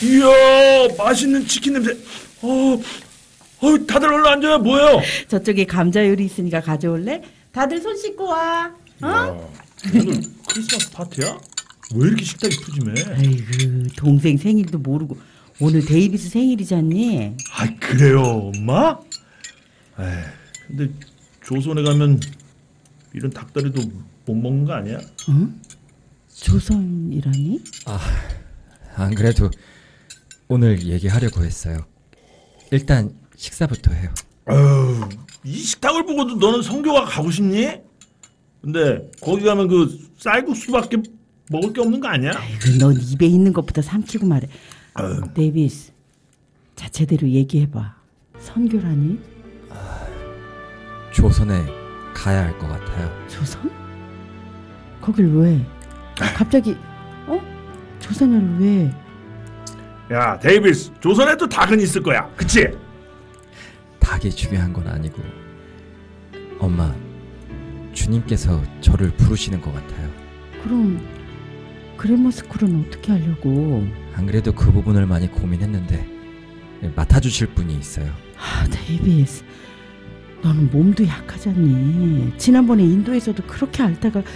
이야, 맛있는 치킨 냄새. 다들 얼른 앉아요. 뭐예요? 저쪽에 감자 요리 있으니까 가져올래? 다들 손 씻고 와. 어? 오늘 크리스마스 파티야? 왜 이렇게 식탁이 푸짐해? 아이고, 동생 생일도 모르고 오늘 데이비스 생일이잖니? 아, 그래요, 엄마? 근데 조선에 가면 이런 닭다리도 못 먹는 거 아니야? 응? 조선이라니? 안 그래도 오늘 얘기하려고 했어요. 일단 식사부터 해요. 이 식탁을 보고도 너는 성교가 가고 싶니? 근데 거기 가면 그 쌀국수밖에 먹을 게 없는 거 아니야? 아이고, 넌 입에 있는 것보다 삼키고 말해. 데이비스, 자, 제대로 얘기해봐. 선교라니? 조선에 가야 할 것 같아요. 조선? 거길 왜? 갑자기 조선을 왜? 야, 데이비스, 조선에 또 닭은 있을 거야, 그치? 닭이 중요한 건 아니고, 엄마, 주님께서 저를 부르시는 것 같아요. 그럼 그레머스쿨은 어떻게 하려고? 안 그래도 그 부분을 많이 고민했는데 맡아주실 분이 있어요. 데이비스, 너는 몸도 약하잖니. 지난번에 인도에서도 그렇게 앓다가